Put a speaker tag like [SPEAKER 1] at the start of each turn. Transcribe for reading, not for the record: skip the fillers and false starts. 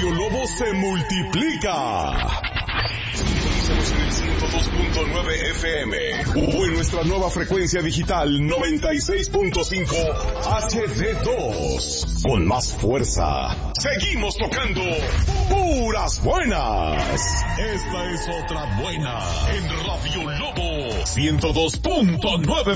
[SPEAKER 1] Radio Lobo se multiplica. Sintonízanos en el 102.9 FM o en nuestra nueva frecuencia digital 96.5 HD2. Con más fuerza, seguimos tocando puras buenas. Esta es otra buena en Radio Lobo 102.9